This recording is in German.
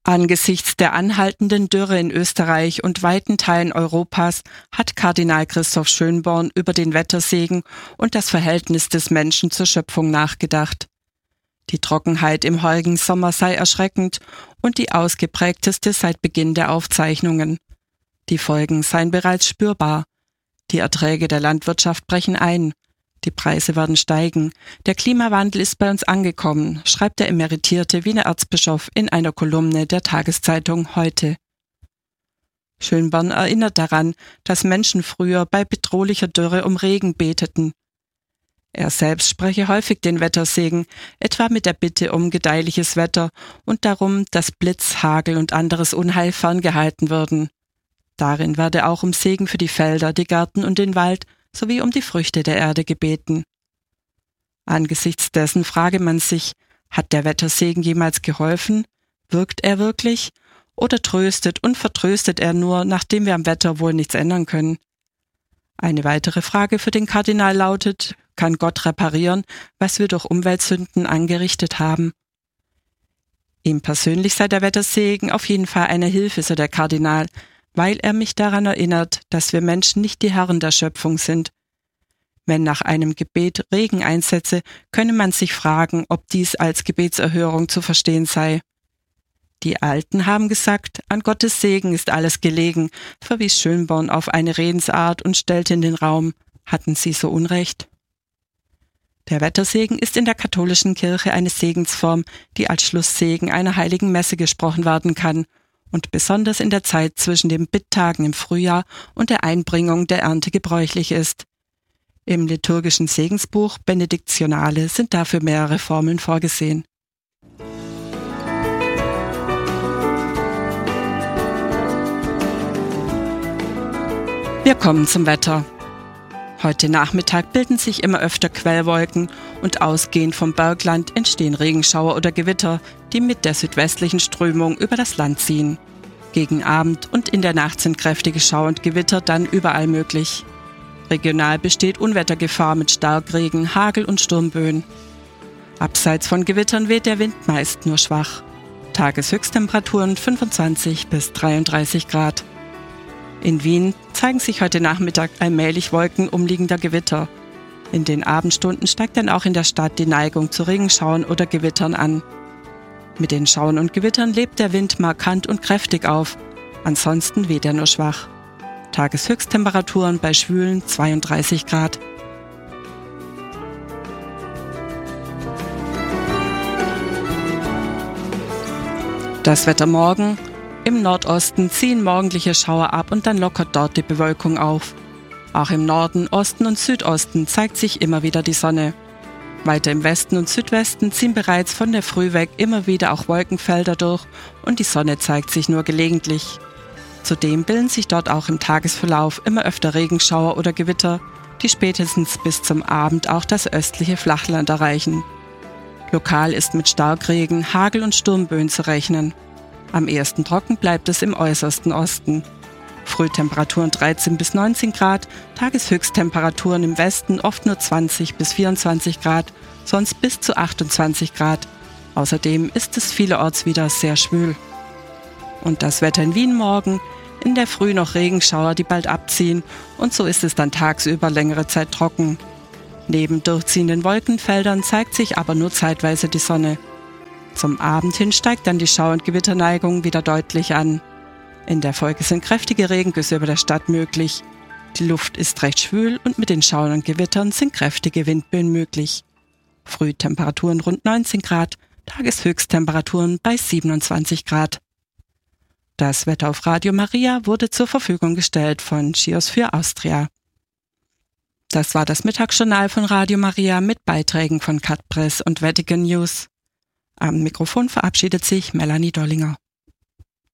Angesichts der anhaltenden Dürre in Österreich und weiten Teilen Europas hat Kardinal Christoph Schönborn über den Wettersegen und das Verhältnis des Menschen zur Schöpfung nachgedacht. Die Trockenheit im heurigen Sommer sei erschreckend und die ausgeprägteste seit Beginn der Aufzeichnungen. Die Folgen seien bereits spürbar. Die Erträge der Landwirtschaft brechen ein. Die Preise werden steigen. Der Klimawandel ist bei uns angekommen, schreibt der emeritierte Wiener Erzbischof in einer Kolumne der Tageszeitung Heute. Schönborn erinnert daran, dass Menschen früher bei bedrohlicher Dürre um Regen beteten. Er selbst spreche häufig den Wettersegen, etwa mit der Bitte um gedeihliches Wetter und darum, dass Blitz, Hagel und anderes Unheil ferngehalten würden. Darin werde auch um Segen für die Felder, die Gärten und den Wald sowie um die Früchte der Erde gebeten. Angesichts dessen frage man sich, hat der Wettersegen jemals geholfen? Wirkt er wirklich? Oder tröstet und vertröstet er nur, nachdem wir am Wetter wohl nichts ändern können? Eine weitere Frage für den Kardinal lautet, kann Gott reparieren, was wir durch Umweltsünden angerichtet haben? Ihm persönlich sei der Wettersegen auf jeden Fall eine Hilfe, so der Kardinal, weil er mich daran erinnert, dass wir Menschen nicht die Herren der Schöpfung sind. Wenn nach einem Gebet Regen einsetze, könne man sich fragen, ob dies als Gebetserhörung zu verstehen sei. Die Alten haben gesagt, an Gottes Segen ist alles gelegen, verwies Schönborn auf eine Redensart und stellte in den Raum, hatten sie so Unrecht? Der Wettersegen ist in der katholischen Kirche eine Segensform, die als Schlusssegen einer heiligen Messe gesprochen werden kann und besonders in der Zeit zwischen den Bitttagen im Frühjahr und der Einbringung der Ernte gebräuchlich ist. Im liturgischen Segensbuch Benediktionale sind dafür mehrere Formeln vorgesehen. Wir kommen zum Wetter. Heute Nachmittag bilden sich immer öfter Quellwolken und ausgehend vom Bergland entstehen Regenschauer oder Gewitter, die mit der südwestlichen Strömung über das Land ziehen. Gegen Abend und in der Nacht sind kräftige Schauer und Gewitter dann überall möglich. Regional besteht Unwettergefahr mit Starkregen, Hagel und Sturmböen. Abseits von Gewittern weht der Wind meist nur schwach. Tageshöchsttemperaturen 25 bis 33 Grad. In Wien zeigen sich heute Nachmittag allmählich Wolken umliegender Gewitter. In den Abendstunden steigt dann auch in der Stadt die Neigung zu Regenschauern oder Gewittern an. Mit den Schauern und Gewittern lebt der Wind markant und kräftig auf, ansonsten weht er nur schwach. Tageshöchsttemperaturen bei schwülen 32 Grad. Das Wetter morgen. Im Nordosten ziehen morgendliche Schauer ab und dann lockert dort die Bewölkung auf. Auch im Norden, Osten und Südosten zeigt sich immer wieder die Sonne. Weiter im Westen und Südwesten ziehen bereits von der Früh weg immer wieder auch Wolkenfelder durch und die Sonne zeigt sich nur gelegentlich. Zudem bilden sich dort auch im Tagesverlauf immer öfter Regenschauer oder Gewitter, die spätestens bis zum Abend auch das östliche Flachland erreichen. Lokal ist mit Starkregen, Hagel und Sturmböen zu rechnen. Am ehesten trocken bleibt es im äußersten Osten. Frühtemperaturen 13 bis 19 Grad, Tageshöchsttemperaturen im Westen oft nur 20 bis 24 Grad, sonst bis zu 28 Grad. Außerdem ist es vielerorts wieder sehr schwül. Und das Wetter in Wien morgen, in der Früh noch Regenschauer, die bald abziehen, und so ist es dann tagsüber längere Zeit trocken. Neben durchziehenden Wolkenfeldern zeigt sich aber nur zeitweise die Sonne. Zum Abend hin steigt dann die Schau- und Gewitterneigung wieder deutlich an. In der Folge sind kräftige Regengüsse über der Stadt möglich. Die Luft ist recht schwül und mit den Schauern und Gewittern sind kräftige Windböen möglich. Frühtemperaturen rund 19 Grad, Tageshöchsttemperaturen bei 27 Grad. Das Wetter auf Radio Maria wurde zur Verfügung gestellt von Geosphere Austria. Das war das Mittagsjournal von Radio Maria mit Beiträgen von Kat Press und Vatican News. Am Mikrofon verabschiedet sich Melanie Dollinger.